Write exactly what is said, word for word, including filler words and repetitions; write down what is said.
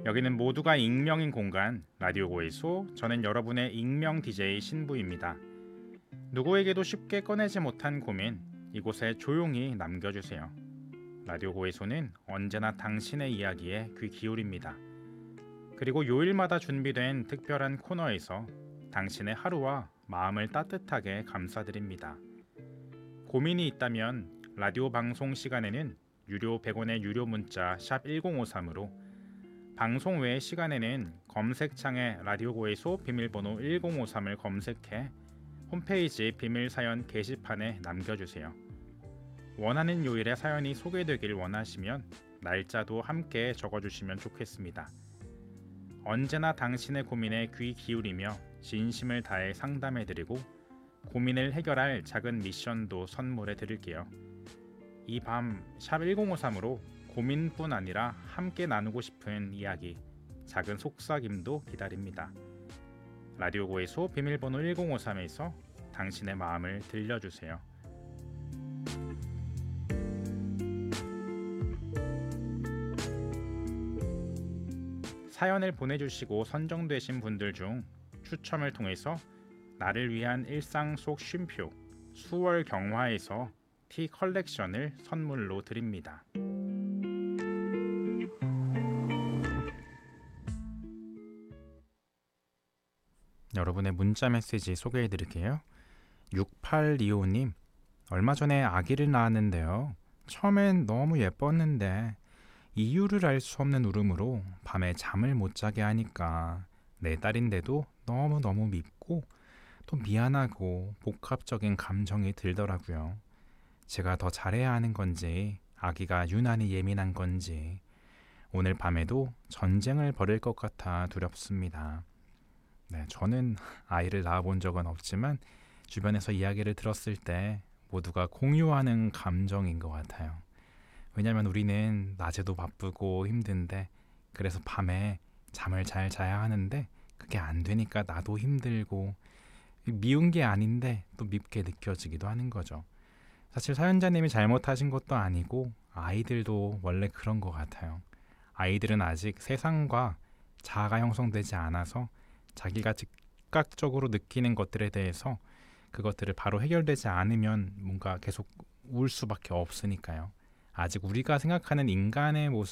여기는 모두가 익명인 공간 라디오 고해소. 저는 여러분의 익명 디제이 신부입니다. 누구에게도 쉽게 꺼내지 못한 고민 이곳에 조용히 남겨주세요. 라디오 고해소는 언제나 당신의 이야기에 귀 기울입니다. 그리고 요일마다 준비된 특별한 코너에서 당신의 하루와 마음을 따뜻하게 감싸드립니다. 고민이 있다면 라디오 방송 시간에는 유료 백 원의 유료 문자 샵 일공오삼으로, 방송 외의 시간에는 검색창에 라디오 고해소 비밀번호 일공오삼을 검색해 홈페이지 비밀사연 게시판에 남겨주세요. 원하는 요일에 사연이 소개되길 원하시면 날짜도 함께 적어주시면 좋겠습니다. 언제나 당신의 고민에 귀 기울이며 진심을 다해 상담해드리고 고민을 해결할 작은 미션도 선물해 드릴게요. 이 밤 샵 일공오삼으로 고민뿐 아니라 함께 나누고 싶은 이야기, 작은 속삭임도 기다립니다. 라디오 고해소 비밀번호 일공오삼에서 당신의 마음을 들려주세요. 사연을 보내주시고 선정되신 분들 중 추첨을 통해서 나를 위한 일상 속 쉼표 수월 경화에서 티 컬렉션을 선물로 드립니다. 여러분의 문자 메시지 소개해 드릴게요. 육팔이오님, 얼마 전에 아기를 낳았는데요. 처음엔 너무 예뻤는데 이유를 알 수 없는 울음으로 밤에 잠을 못 자게 하니까 내 딸인데도 너무너무 밉고 또 미안하고 복합적인 감정이 들더라고요. 제가 더 잘해야 하는 건지 아기가 유난히 예민한 건지 오늘 밤에도 전쟁을 벌일 것 같아 두렵습니다. 네, 저는 아이를 낳아본 적은 없지만 주변에서 이야기를 들었을 때 모두가 공유하는 감정인 것 같아요. 왜냐하면 우리는 낮에도 바쁘고 힘든데 그래서 밤에 잠을 잘 자야 하는데 그게 안 되니까 나도 힘들고 미운 게 아닌데 또 밉게 느껴지기도 하는 거죠. 사실 사연자님이 잘못하신 것도 아니고 아이들도 원래 그런 것 같아요. 아이들은 아직 세상과 자아가 형성되지 않아서 자기가 즉각적으로 느끼는 것들에 대해서 그것들을 바로 해결되지 않으면 뭔가 계속 울 수밖에 없으니까요. 아직 우리가 생각하는 인간의 모습